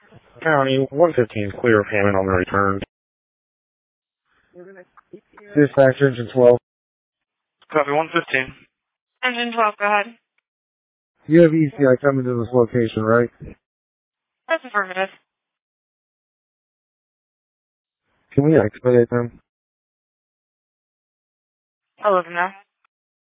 County 115 clear of Hammond on the return. Dispatch engine 12. Copy 115. Engine 12, go ahead. You have ECI coming to this location, right? That's affirmative. Can we expedite them? I'll look now.